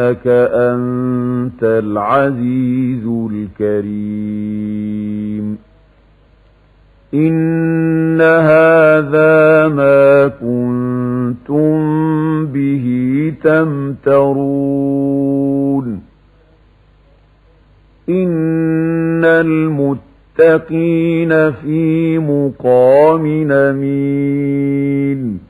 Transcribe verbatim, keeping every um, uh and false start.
إنك أنت العزيز الكريم إن هذا ما كنتم به تمترون إن المتقين في مقام أمين